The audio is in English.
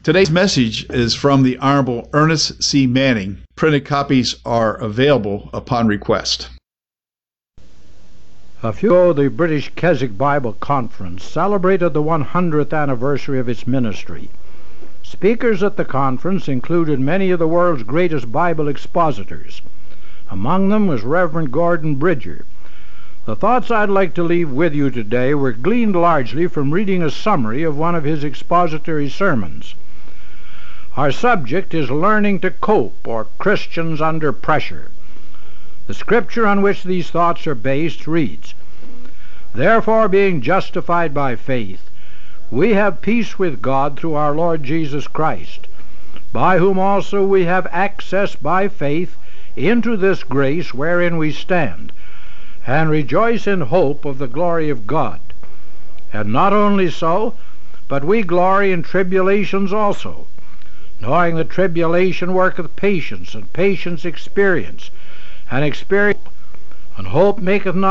Today's message is from the Honorable Ernest C. Manning. Printed copies are available upon request. A few ago, the British Keswick Bible Conference celebrated the 100th anniversary of its ministry. Speakers at the conference included many of the world's greatest Bible expositors. Among them was Reverend Gordon Bridger. The thoughts I'd like to leave with you today were gleaned largely from reading a summary of one of his expository sermons. Our subject is learning to cope, or Christians under pressure. The scripture on which these thoughts are based reads, "Therefore, being justified by faith, we have peace with God through our Lord Jesus Christ, by whom also we have access by faith into this grace wherein we stand, and rejoice in hope of the glory of God. And not only so, but we glory in tribulations also, knowing that tribulation worketh patience, and patience experience, and experience, and hope maketh not